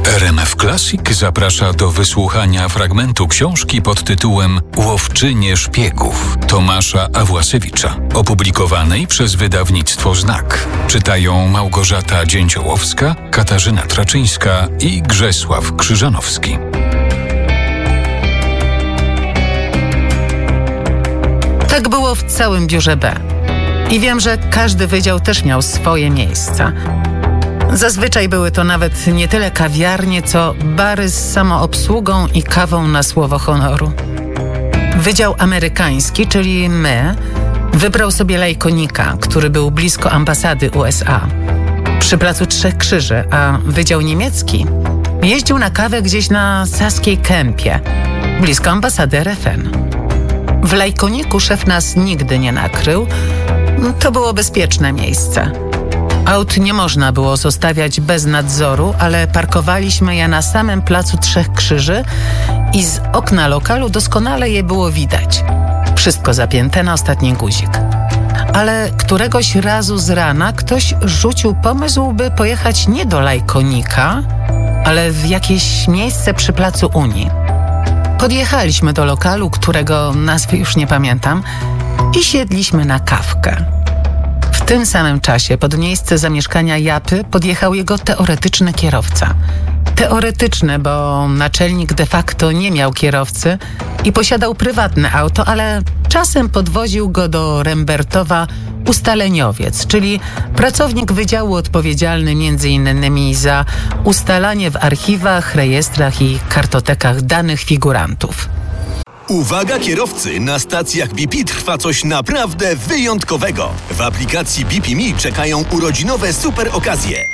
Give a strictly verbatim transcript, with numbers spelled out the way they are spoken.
R M F Classic zaprasza do wysłuchania fragmentu książki pod tytułem Łowczynie szpiegów Tomasza Awłasiewicza, opublikowanej przez wydawnictwo Znak. Czytają Małgorzata Dzięciołowska, Katarzyna Traczyńska i Grzesław Krzyżanowski. Tak było w całym biurze B. I wiem, że każdy wydział też miał swoje miejsca. Zazwyczaj były to nawet nie tyle kawiarnie, co bary z samoobsługą i kawą na słowo honoru. Wydział amerykański, czyli my, wybrał sobie Lajkonika, który był blisko ambasady U S A, przy Placu Trzech Krzyży, a Wydział Niemiecki jeździł na kawę gdzieś na Saskiej Kępie, blisko ambasady R F N. W Lajkoniku szef nas nigdy nie nakrył. To było bezpieczne miejsce. Aut nie można było zostawiać bez nadzoru, ale parkowaliśmy je na samym Placu Trzech Krzyży i z okna lokalu doskonale je było widać. Wszystko zapięte na ostatni guzik. Ale któregoś razu z rana ktoś rzucił pomysł, by pojechać nie do Lajkonika, ale w jakieś miejsce przy Placu Unii. Podjechaliśmy do lokalu, którego nazwy już nie pamiętam, i siedliśmy na kawkę. W tym samym czasie pod miejsce zamieszkania Japy podjechał jego teoretyczny kierowca. Teoretyczny, bo naczelnik de facto nie miał kierowcy i posiadał prywatne auto, ale czasem podwoził go do Rembertowa ustaleniowiec, czyli pracownik wydziału odpowiedzialny między innymi za ustalanie w archiwach, rejestrach i kartotekach danych figurantów. Uwaga kierowcy, na stacjach B P trwa coś naprawdę wyjątkowego. W aplikacji B P Me czekają urodzinowe super okazje.